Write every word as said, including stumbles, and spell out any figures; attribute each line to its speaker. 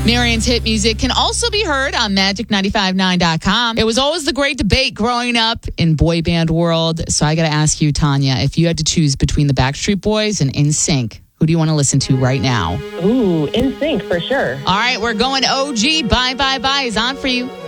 Speaker 1: Marion's hit music can also be heard on magic nine five nine dot com. It was always the great debate growing up in boy band world. So I got to ask you, Tanya, if you had to choose between the Backstreet Boys and N Sync, who do you want to listen to right now?
Speaker 2: Ooh, N Sync for sure.
Speaker 1: All right, we're going O G. Bye, bye, bye is on for you.